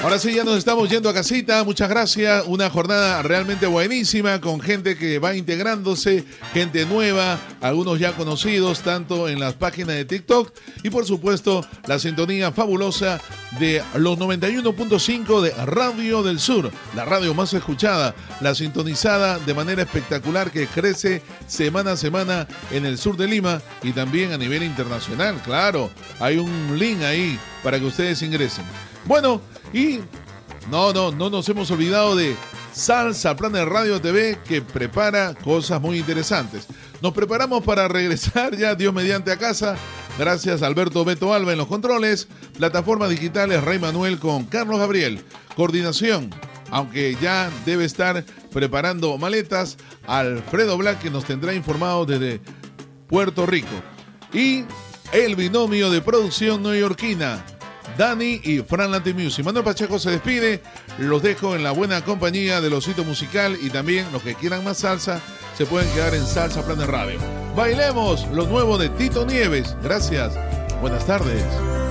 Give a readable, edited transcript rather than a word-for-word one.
Ahora sí, ya nos estamos yendo a casita. Muchas gracias. Una jornada realmente buenísima con gente que va integrándose, gente nueva, algunos ya conocidos, tanto en las páginas de TikTok y por supuesto la sintonía fabulosa de los 91.5 de Radio del Sur, la radio más escuchada, la sintonizada de manera espectacular que crece semana a semana en el sur de Lima y también a nivel internacional. Claro, hay un link ahí para que ustedes ingresen. Bueno, y no nos hemos olvidado de Salsa Planet Radio TV, que prepara cosas muy interesantes. Nos preparamos para regresar ya, Dios mediante, a casa. Gracias a Alberto Beto Alba en los controles. Plataformas digitales, Rey Manuel con Carlos Gabriel. Coordinación, aunque ya debe estar preparando maletas, Alfredo Black, que nos tendrá informado desde Puerto Rico. Y el binomio de producción neoyorquina, Dani y Fran Latin Music. Manuel Pacheco se despide. Los dejo en la buena compañía del Osito Musical y también los que quieran más salsa se pueden quedar en Salsa Planet Radio. Bailemos lo nuevo de Tito Nieves. Gracias. Buenas tardes.